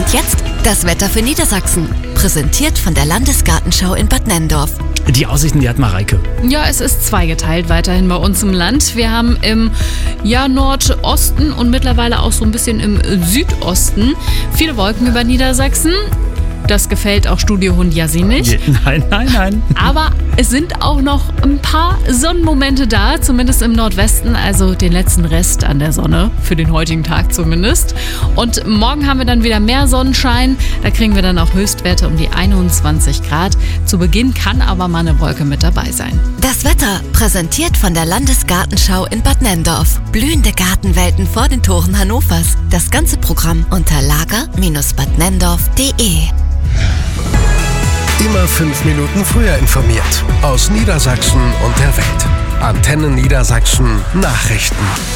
Und jetzt das Wetter für Niedersachsen. Präsentiert von der Landesgartenschau in Bad Nenndorf. Die Aussichten, die hat Mareike. Ja, es ist zweigeteilt weiterhin bei uns im Land. Wir haben im Nordosten und mittlerweile auch so ein bisschen im Südosten viele Wolken über Niedersachsen. Das gefällt auch Studiohund Yassin nicht. Nein. Aber es sind auch noch ein paar Sonnenmomente da, zumindest im Nordwesten, also den letzten Rest an der Sonne, für den heutigen Tag zumindest. Und morgen haben wir dann wieder mehr Sonnenschein, da kriegen wir dann auch Höchstwerte um die 21 Grad. Zu Beginn kann aber mal eine Wolke mit dabei sein. Das Wetter präsentiert von der Landesgartenschau in Bad Nenndorf. Blühende Gartenwelten vor den Toren Hannovers. Das ganze Programm unter lager-badnenndorf.de. Immer 5 Minuten früher informiert. Aus Niedersachsen und der Welt. Antenne Niedersachsen Nachrichten.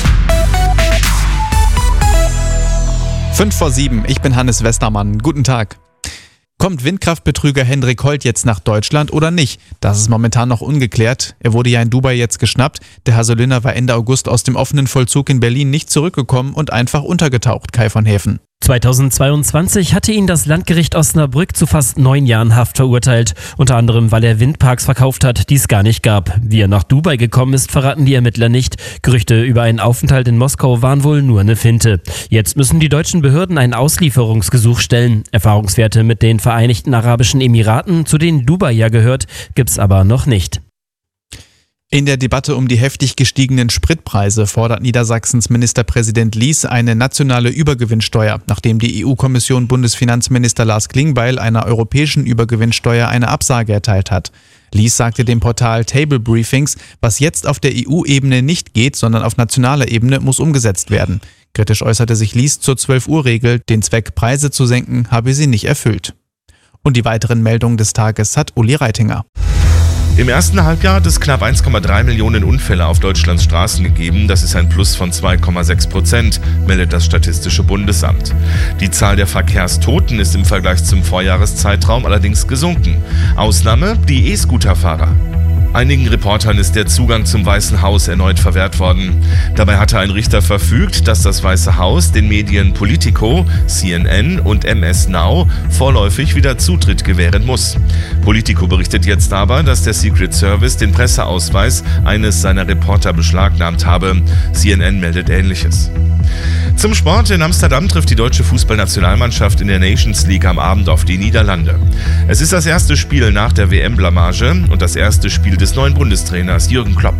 6:55, ich bin Hannes Westermann. Guten Tag. Kommt Windkraftbetrüger Hendrik Holt jetzt nach Deutschland oder nicht? Das ist momentan noch ungeklärt. Er wurde ja in Dubai jetzt geschnappt. Der Haselünner war Ende August aus dem offenen Vollzug in Berlin nicht zurückgekommen und einfach untergetaucht, Kai von Häfen. 2022 hatte ihn das Landgericht Osnabrück zu fast 9 Jahren Haft verurteilt. Unter anderem, weil er Windparks verkauft hat, die es gar nicht gab. Wie er nach Dubai gekommen ist, verraten die Ermittler nicht. Gerüchte über einen Aufenthalt in Moskau waren wohl nur eine Finte. Jetzt müssen die deutschen Behörden ein Auslieferungsgesuch stellen. Erfahrungswerte mit den Vereinigten Arabischen Emiraten, zu denen Dubai ja gehört, gibt's aber noch nicht. In der Debatte um die heftig gestiegenen Spritpreise fordert Niedersachsens Ministerpräsident Lies eine nationale Übergewinnsteuer, nachdem die EU-Kommission Bundesfinanzminister Lars Klingbeil einer europäischen Übergewinnsteuer eine Absage erteilt hat. Lies sagte dem Portal Table Briefings, was jetzt auf der EU-Ebene nicht geht, sondern auf nationaler Ebene muss umgesetzt werden. Kritisch äußerte sich Lies zur 12-Uhr-Regel, den Zweck, Preise zu senken, habe sie nicht erfüllt. Und die weiteren Meldungen des Tages hat Uli Reitinger. Im ersten Halbjahr hat es knapp 1,3 Millionen Unfälle auf Deutschlands Straßen gegeben. Das ist ein Plus von 2,6%, meldet das Statistische Bundesamt. Die Zahl der Verkehrstoten ist im Vergleich zum Vorjahreszeitraum allerdings gesunken. Ausnahme die E-Scooter-Fahrer. Einigen Reportern ist der Zugang zum Weißen Haus erneut verwehrt worden. Dabei hatte ein Richter verfügt, dass das Weiße Haus den Medien Politico, CNN und MS Now vorläufig wieder Zutritt gewähren muss. Politico berichtet jetzt aber, dass der Secret Service den Presseausweis eines seiner Reporter beschlagnahmt habe. CNN meldet Ähnliches. Zum Sport. In Amsterdam trifft die deutsche Fußballnationalmannschaft in der Nations League am Abend auf die Niederlande. Es ist das erste Spiel nach der WM-Blamage und das erste Spiel des neuen Bundestrainers Jürgen Klopp.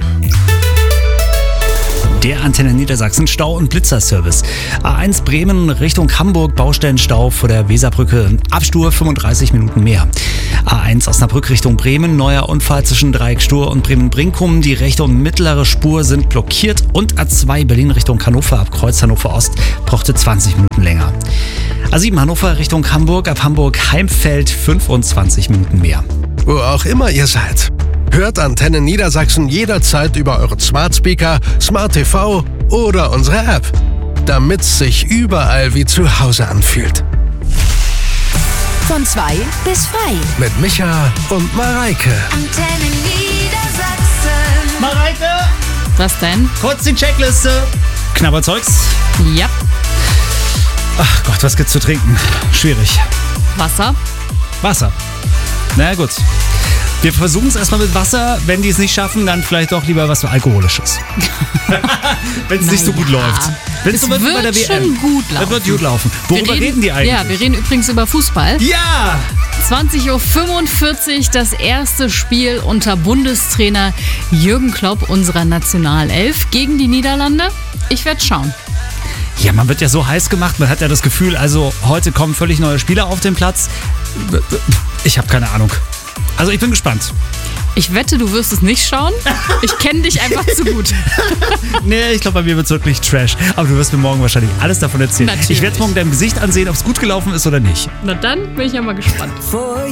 Der Antenne Niedersachsen Stau- und Blitzerservice. A1 Bremen Richtung Hamburg, Baustellenstau vor der Weserbrücke, Abstur 35 Minuten mehr. A1 Osnabrück Richtung Bremen, neuer Unfall zwischen Dreieck Stur und Bremen-Brinkum. Die rechte und mittlere Spur sind blockiert und A2 Berlin Richtung Hannover ab Kreuz Hannover Ost brauchte 20 Minuten länger. A7 Hannover Richtung Hamburg ab Hamburg-Heimfeld 25 Minuten mehr. Wo auch immer ihr seid. Hört Antenne Niedersachsen jederzeit über euren Smart Speaker, Smart TV oder unsere App, damit es sich überall wie zu Hause anfühlt. Von 2 bis frei. Mit Micha und Mareike. Antenne Niedersachsen. Mareike, Was denn? kurz die Checkliste. Knabberzeugs. Ja, Ach Gott, was gibt's zu trinken? Schwierig. Wasser. Wasser. Na gut. Wir versuchen es erstmal mit Wasser. Wenn die es nicht schaffen, dann vielleicht doch lieber was Alkoholisches. Wenn es nicht so gut läuft. Wenn Es so wird wie bei der wird WM. schon gut laufen. Das wird gut laufen. Worüber reden die eigentlich? Ja, wir reden übrigens über Fußball. Ja! 20:45 Uhr das erste Spiel unter Bundestrainer Jürgen Klopp unserer Nationalelf gegen die Niederlande. Ich werde schauen. Ja, man wird ja so heiß gemacht. Man hat ja das Gefühl, also heute kommen völlig neue Spieler auf den Platz. Ich habe keine Ahnung. Also ich bin gespannt. Ich wette, du wirst es nicht schauen. Ich kenne dich einfach zu gut. Nee, ich glaube, bei mir wird es wirklich Trash. Aber du wirst mir morgen wahrscheinlich alles davon erzählen. Natürlich. Ich werde morgen deinem Gesicht ansehen, ob es gut gelaufen ist oder nicht. Na dann bin ich ja mal gespannt.